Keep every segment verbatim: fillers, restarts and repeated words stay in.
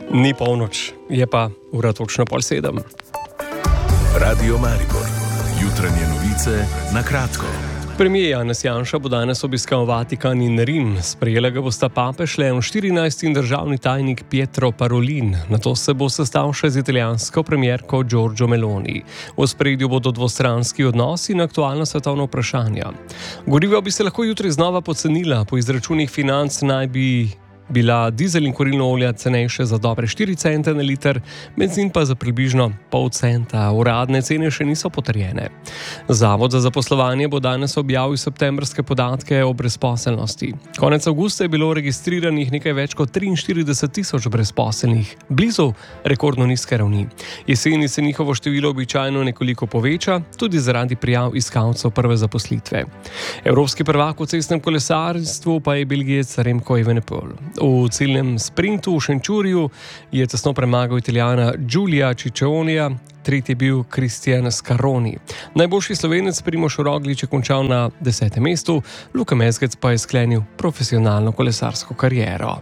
Ni polnoč, je pa ura točno pol sedem. Radio Maribor, jutranje novice na kratko. Premijer Janez Janša bo danes obiskal Vatikan in Rim. Sprejela ga bosta papež Leon štirinajsti in državni tajnik Pietro Parolin. Nato se bo sestal še z italijansko premierko Giorgio Meloni. V ospredju bodo dvostranski odnosi in aktualna svetovna vprašanja. Goriva bi se lahko jutri znova pocenila. Po izračunih financ naj bi bila dizel in kurilno olje cenejše za dobre štiri cente na liter, bencin pa za približno pol centa. Uradne cene še niso potrjene. Zavod za zaposlovanje bo danes objavil septembrske podatke o brezposelnosti. Konec avgusta je bilo registriranih nekaj več kot triinštirideset tisoč brezposelnih, blizu rekordno nizke ravni. Jeseni se njihovo število običajno nekoliko poveča, tudi zaradi prijav iskalcev prve zaposlitve. Evropski prvak v cestnem kolesarstvu pa je Belgijec Remco Evenepoel. V ciljnem sprintu v Šenčurju je tesno premagal Italijana Giulia Ciccioneja, tretji je bil Cristian Scaroni. Najboljši Slovenec Primož Roglič je končal na desetem mestu, Luka Mesec pa je sklenil profesionalno kolesarsko kariero.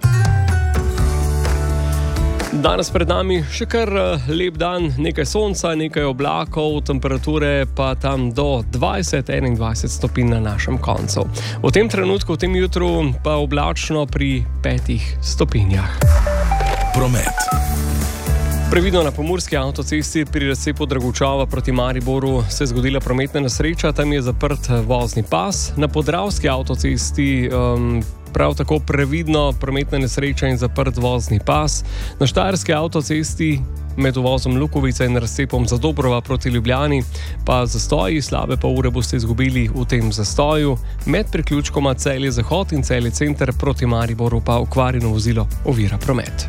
Danes pred nami še kar lep dan, nekaj sonca, nekaj oblakov, temperature pa tam do dvajset do enaindvajset stopinj na našem koncu. V tem trenutku, v tem jutru pa oblačno pri petih stopinjah. Promet. Previdno na pomurski avtocesti pri razcepu Dragučova proti Mariboru se je zgodila prometna nesreča, tam je zaprt vozni pas. Na podravski avtocesti um, prav tako previdno prometna nesreča in zaprt vozni pas. Na štajerski avtocesti med uvozom Lukovica in razcepom Zadobrova proti Ljubljani pa zastoji, slabe pol ure boste izgubili v tem zastoju. Med priključkoma Celje-Zahod in Celje-Center proti Mariboru pa okvarjeno vozilo ovira promet.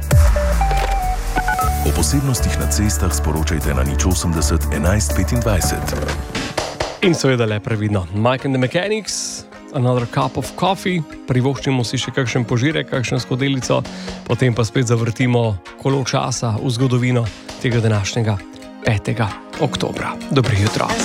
O posebnostih na cestah sporočajte na nič osemdeset enajst petindvajset. In seveda le previdno. Mike and the Mechanics, Another Cup of Coffee, privoščimo si še kakšen požirek, kakšno skodelico, potem pa spet zavrtimo kolo časa v zgodovino tega današnjega petega oktobra. Dobro jutro.